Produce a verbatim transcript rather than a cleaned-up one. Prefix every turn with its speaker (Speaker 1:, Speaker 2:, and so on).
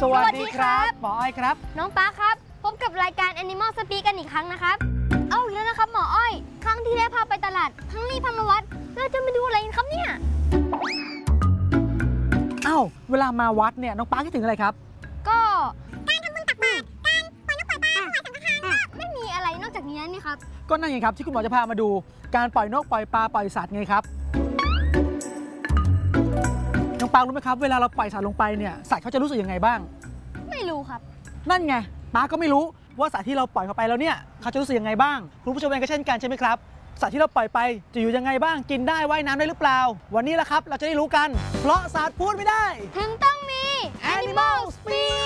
Speaker 1: วัสดีครับหมออ้อยครับ
Speaker 2: น้องป๊าครับพบกับรายการ Animal Speak กันอีกครั้งนะครับเอาอีกแล้วนะครับหมออ้อยครั้งที่แล้วพาไปตลาดครั้งนี้พามาวัดเราจะมาดูอะไรกันครับเนี่ย
Speaker 1: อ้าวเวลามาวัดเนี่ยน้องป๊าคิดถึงอะไรครับ
Speaker 2: ก็การทำบุญตักบาตรการปล่อยนกปล่อยปลาถวายสังฆทานไม่มีอะไรนอกจากนี้นี่ครับ
Speaker 1: ก็นั่นไงครับที่คุณหมอจะพามาดูการปล่อยนกปล่อยปลาปล่อยสัตว์ไงครับน้องป๊ารู้ไหมครับเวลาเราปล่อยสัตว์ลงไปเนี่ยสัตว์เขาจะรู้สึกยังไงบ้าง
Speaker 2: ไม่รู้ครับ
Speaker 1: นั่นไงป๊าก็ไม่รู้ว่าสัตว์ที่เราปล่อยเข้าไปแล้วเนี่ยเขาจะรู้สึกยังไงบ้างคุณผู้ชมเองก็เช่นกันใช่ไหมครับสัตว์ที่เราปล่อยไปจะอยู่ยังไงบ้างกินได้ว่ายน้ำได้หรือเปล่าวันนี้แหละครับเราจะได้รู้กันเพราะสัตว์พูดไม่ได้
Speaker 2: ถึงต้องมี Animal Speak